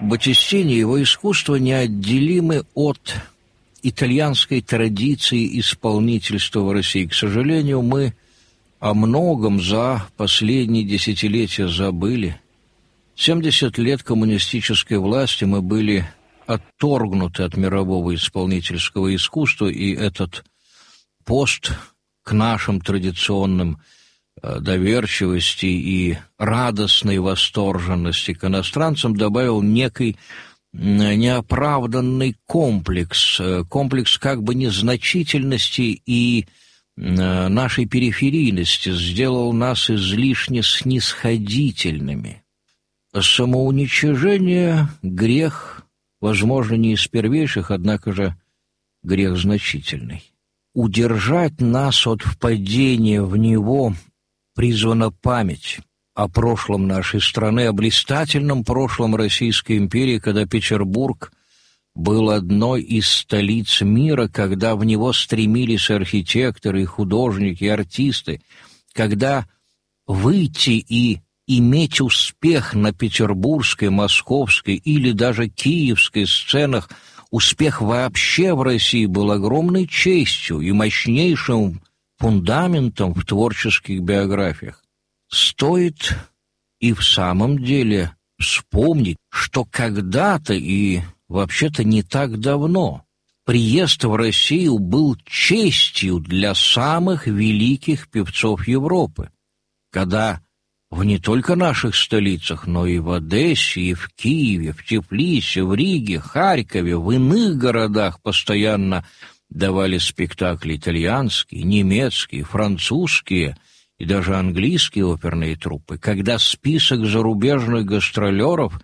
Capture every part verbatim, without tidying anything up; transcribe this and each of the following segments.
Боттистини и его искусство неотделимы от итальянской традиции исполнительства в России. К сожалению, мы о многом за последние десятилетия забыли. семьдесят лет коммунистической власти мы были отторгнуты от мирового исполнительского искусства, и этот пост к нашим традиционным доверчивости и радостной восторженности к иностранцам добавил некий неоправданный комплекс, комплекс как бы незначительности и нашей периферийности, сделал нас излишне снисходительными. Самоуничижение – грех, возможно, не из первейших, однако же грех значительный. Удержать нас от впадения в него призвана память о прошлом нашей страны, о блистательном прошлом Российской империи, когда Петербург был одной из столиц мира, когда в него стремились архитекторы, и художники, и артисты, когда выйти и иметь успех на петербургской, московской или даже киевской сценах, успех вообще в России был огромной честью и мощнейшим фундаментом в творческих биографиях. Стоит и в самом деле вспомнить, что когда-то и вообще-то не так давно приезд в Россию был честью для самых великих певцов Европы, когда в не только наших столицах, но и в Одессе, и в Киеве, в Тбилиси, в Риге, Харькове, в иных городах постоянно давали спектакли итальянские, немецкие, французские и даже английские оперные труппы, когда список зарубежных гастролеров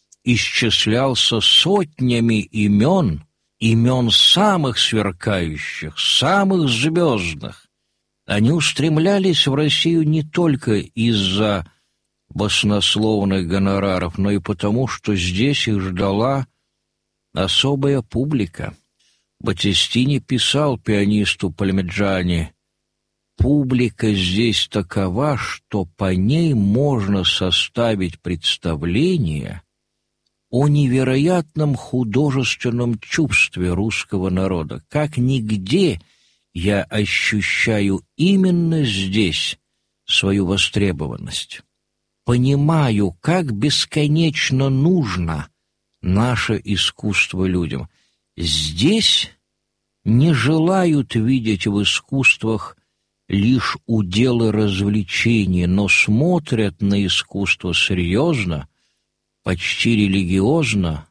исчислялся сотнями имен, имен самых сверкающих, самых звездных. Они устремлялись в Россию не только из-за баснословных гонораров, но и потому, что здесь их ждала особая публика. Боттистини писал пианисту Пальмиджани: «Публика здесь такова, что по ней можно составить представление о невероятном художественном чувстве русского народа. Как нигде я ощущаю именно здесь свою востребованность. Понимаю, как бесконечно нужно наше искусство людям. Здесь не желают видеть в искусствах лишь уделы развлечений, но смотрят на искусство серьезно, почти религиозно,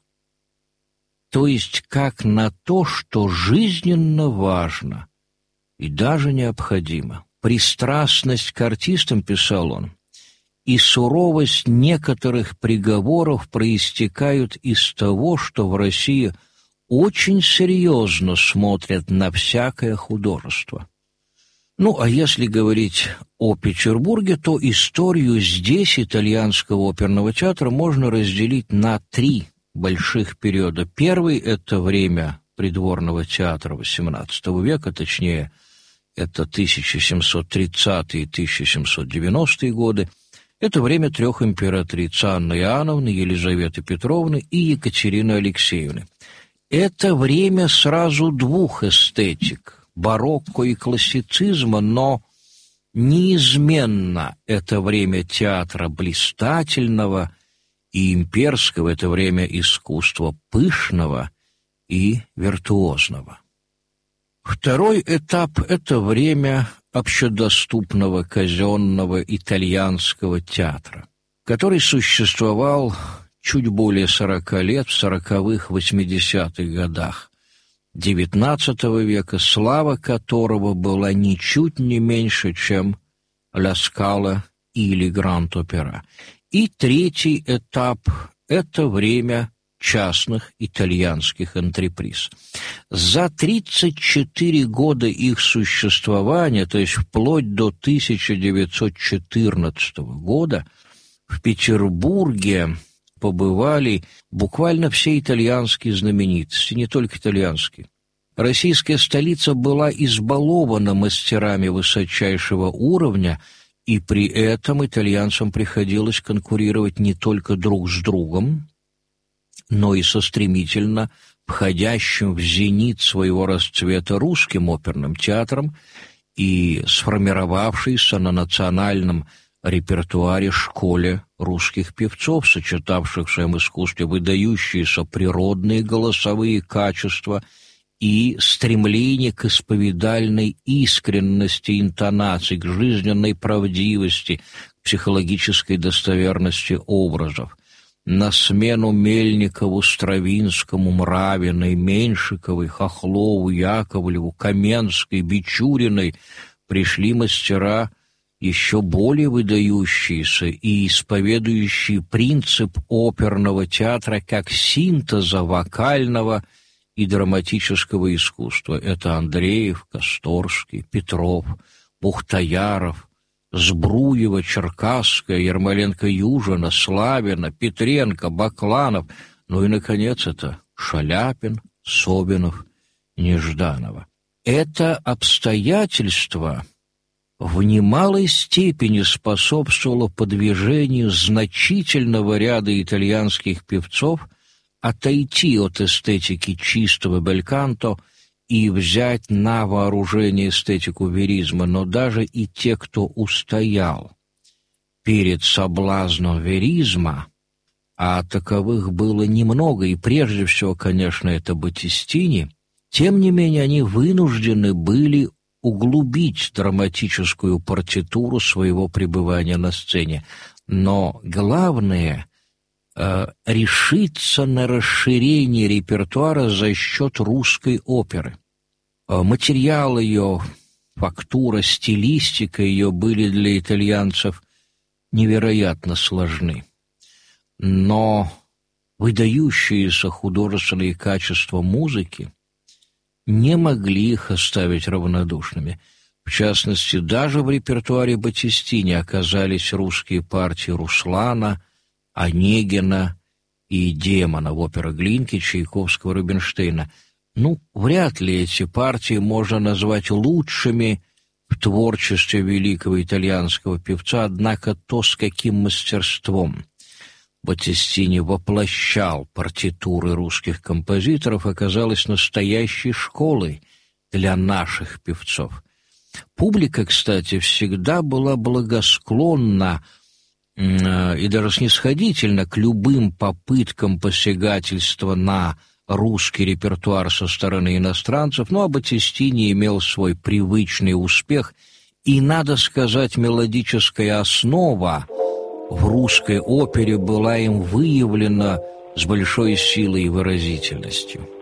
то есть как на то, что жизненно важно и даже необходимо. Пристрастность к артистам, писал он, и суровость некоторых приговоров проистекают из того, что в России очень серьезно смотрят на всякое художество. Ну, а если говорить о Петербурге, то историю здесь итальянского оперного театра можно разделить на три больших периода. Первый – это время придворного театра восемнадцатого века, точнее, это тысяча семьсот тридцатые — тысяча семьсот девяностые годы. Это время трех императриц: Анны Иоанновны, Елизаветы Петровны и Екатерины Алексеевны. Это время сразу двух эстетик – барокко и классицизма, но неизменно это время театра блистательного и имперского, это время искусства пышного и виртуозного. Второй этап – это время общедоступного казенного итальянского театра, который существовал чуть более сорока лет в сороковых — восьмидесятых годах девятнадцатого века, слава которого была ничуть не меньше, чем «Ла Скала» или «Гранд-опера». И третий этап – это время частных итальянских антреприз. За тридцать четыре года их существования, то есть вплоть до тысяча девятьсот четырнадцатого года, в Петербурге побывали буквально все итальянские знаменитости, не только итальянские. Российская столица была избалована мастерами высочайшего уровня, и при этом итальянцам приходилось конкурировать не только друг с другом, но и со стремительно входящим в зенит своего расцвета русским оперным театром и сформировавшейся на национальном репертуаре школе русских певцов, сочетавших в своем искусстве выдающиеся природные голосовые качества и стремление к исповедальной искренности интонаций, к жизненной правдивости, к психологической достоверности образов. На смену Мельникову, Стравинскому, Мравиной, Меньшиковой, Хохлову, Яковлеву, Каменской, Бичуриной пришли мастера еще более выдающиеся и исповедующие принцип оперного театра как синтеза вокального и драматического искусства. Это Андреев, Косторский, Петров, Бухтаяров, Збруева, Черкасская, Ермоленко-Южина, Славина, Петренко, Бакланов, ну и, наконец, это Шаляпин, Собинов, Нежданова. Это обстоятельство в немалой степени способствовало продвижению значительного ряда итальянских певцов отойти от эстетики чистого бельканто и взять на вооружение эстетику веризма, но даже и те, кто устоял перед соблазном веризма, а таковых было немного, и прежде всего, конечно, это Батистини, тем не менее они вынуждены были углубить драматическую партитуру своего пребывания на сцене. Но главное э, — решиться на расширение репертуара за счет русской оперы. Э, материал ее, фактура, стилистика ее были для итальянцев невероятно сложны. Но выдающиеся художественные качества музыки не могли их оставить равнодушными. В частности, даже в репертуаре Батистини оказались русские партии Руслана, Онегина и Демона в опере Глинки, Чайковского, Рубинштейна. Ну, вряд ли эти партии можно назвать лучшими в творчестве великого итальянского певца, однако то, с каким мастерством Батистини воплощал партитуры русских композиторов, оказалось настоящей школой для наших певцов. Публика, кстати, всегда была благосклонна э, и даже снисходительна к любым попыткам посягательства на русский репертуар со стороны иностранцев, но а Батистини имел свой привычный успех, и, надо сказать, мелодическая основа в русской опере была им выявлена с большой силой и выразительностью.